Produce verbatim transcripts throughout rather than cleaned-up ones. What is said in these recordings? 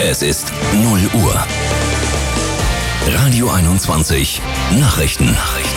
Es ist null Uhr. Radio einundzwanzig Nachrichten.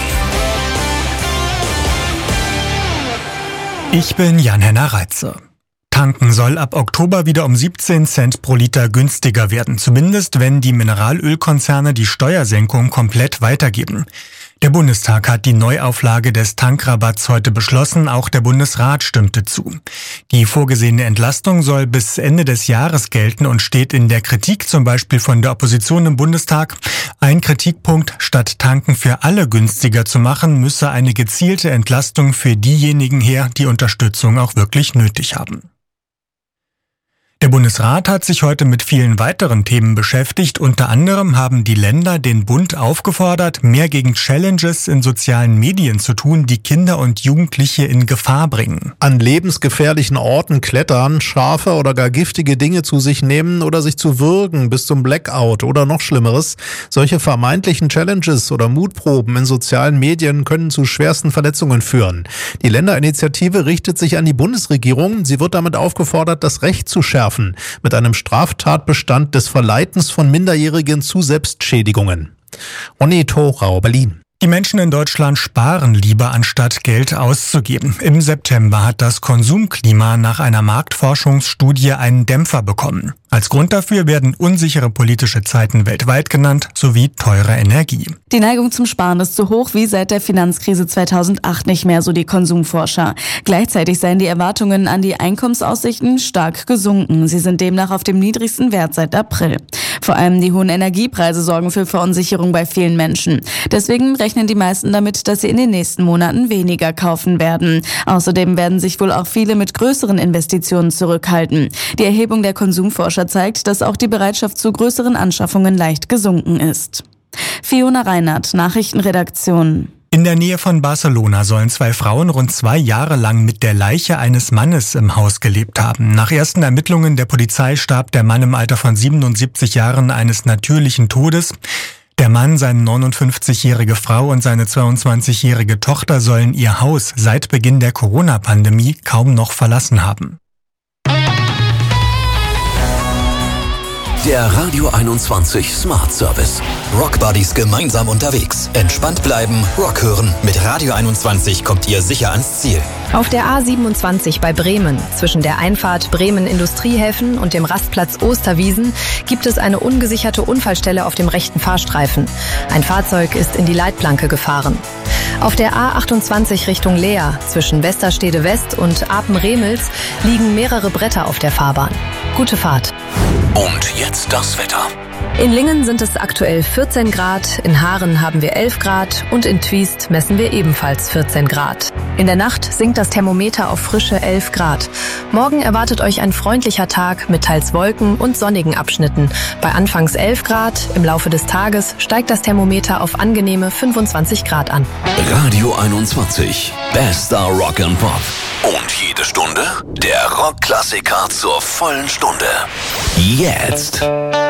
Ich bin Jan-Henner Reitze. Tanken soll ab Oktober wieder um siebzehn Cent pro Liter günstiger werden, zumindest wenn die Mineralölkonzerne die Steuersenkung komplett weitergeben. Der Bundestag hat die Neuauflage des Tankrabatts heute beschlossen, auch der Bundesrat stimmte zu. Die vorgesehene Entlastung soll bis Ende des Jahres gelten und steht in der Kritik zum Beispiel von der Opposition im Bundestag. Ein Kritikpunkt: Statt Tanken für alle günstiger zu machen, müsse eine gezielte Entlastung für diejenigen her, die Unterstützung auch wirklich nötig haben. Der Bundesrat hat sich heute mit vielen weiteren Themen beschäftigt. Unter anderem haben die Länder den Bund aufgefordert, mehr gegen Challenges in sozialen Medien zu tun, die Kinder und Jugendliche in Gefahr bringen. An lebensgefährlichen Orten klettern, scharfe oder gar giftige Dinge zu sich nehmen oder sich zu würgen bis zum Blackout oder noch Schlimmeres. Solche vermeintlichen Challenges oder Mutproben in sozialen Medien können zu schwersten Verletzungen führen. Die Länderinitiative richtet sich an die Bundesregierung. Sie wird damit aufgefordert, das Recht zu schärfen mit einem Straftatbestand des Verleitens von Minderjährigen zu Selbstschädigungen. Onni Thorau, Berlin. Die Menschen in Deutschland sparen lieber, anstatt Geld auszugeben. Im September hat das Konsumklima nach einer Marktforschungsstudie einen Dämpfer bekommen. Als Grund dafür werden unsichere politische Zeiten weltweit genannt, sowie teure Energie. Die Neigung zum Sparen ist so hoch wie seit der Finanzkrise zweitausendacht nicht mehr, so die Konsumforscher. Gleichzeitig seien die Erwartungen an die Einkommensaussichten stark gesunken. Sie sind demnach auf dem niedrigsten Wert seit April. Vor allem die hohen Energiepreise sorgen für Verunsicherung bei vielen Menschen. Deswegen rechnen die meisten damit, dass sie in den nächsten Monaten weniger kaufen werden. Außerdem werden sich wohl auch viele mit größeren Investitionen zurückhalten. Die Erhebung der Konsumforscher zeigt, dass auch die Bereitschaft zu größeren Anschaffungen leicht gesunken ist. Fiona Reinhardt, Nachrichtenredaktion. In der Nähe von Barcelona sollen zwei Frauen rund zwei Jahre lang mit der Leiche eines Mannes im Haus gelebt haben. Nach ersten Ermittlungen der Polizei starb der Mann im Alter von siebenundsiebzig Jahren eines natürlichen Todes. Der Mann, seine neunundfünfzigjährige Frau und seine zweiundzwanzigjährige Tochter sollen ihr Haus seit Beginn der Corona-Pandemie kaum noch verlassen haben. Der Radio einundzwanzig Smart Service. Rock Buddies gemeinsam unterwegs. Entspannt bleiben, Rock hören. Mit Radio einundzwanzig kommt ihr sicher ans Ziel. Auf der A siebenundzwanzig bei Bremen, zwischen der Einfahrt Bremen-Industriehäfen und dem Rastplatz Osterwiesen, gibt es eine ungesicherte Unfallstelle auf dem rechten Fahrstreifen. Ein Fahrzeug ist in die Leitplanke gefahren. Auf der A achtundzwanzig Richtung Leer, zwischen Westerstede West und Apen-Remels, liegen mehrere Bretter auf der Fahrbahn. Gute Fahrt. Und jetzt das Wetter. In Lingen sind es aktuell vierzehn Grad, in Haaren haben wir elf Grad und in Twiest messen wir ebenfalls vierzehn Grad. In der Nacht sinkt das Thermometer auf frische elf Grad. Morgen erwartet euch ein freundlicher Tag mit teils Wolken und sonnigen Abschnitten. Bei anfangs elf Grad, im Laufe des Tages steigt das Thermometer auf angenehme fünfundzwanzig Grad an. Radio einundzwanzig, bester Rock and Pop. Und jede Stunde der Rockklassiker zur vollen Stunde. Jetzt